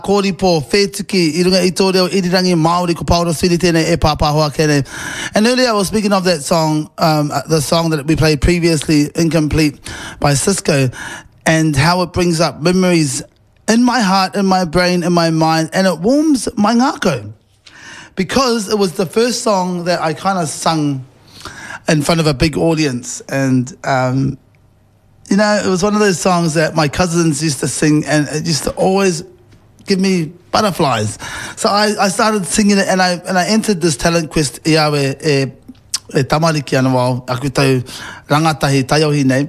Kōripo, Whētuki, I runga I tō reo irirangi Māori ko Paora Siri tēnei e pāpāhoa kene. And earlier I was speaking of that song, the song that we played previously, Incomplete by Cisco, and how it brings up memories in my heart, in my brain, in my mind, and it warms my ngākau. Because it was the first song that I kind of sung in front of a big audience. And, you know, it was one of those songs that my cousins used to sing, and it used to always give me butterflies. So I started singing it, and I entered this talent quest e awe e tamariki ana wau, aku tau rangatahi taiohi nei.